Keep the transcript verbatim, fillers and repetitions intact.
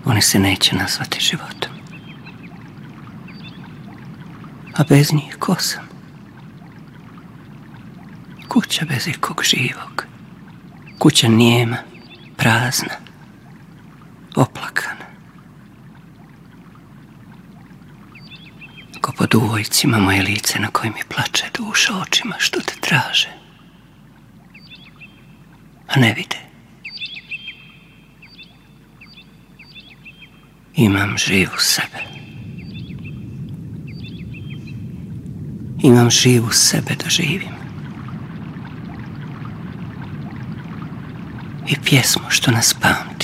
oni se neće nazvati životom. A bez njih ko sam? Kuća bez ikog živog. Kuća nijema, prazna, oplakana. Ko pod uvojcima moje lice na kojem mi plače duša očima što te traže. A ne vide. Imam živu sebe. Imam živu sebe da živim. I pjesmu što nas pamti.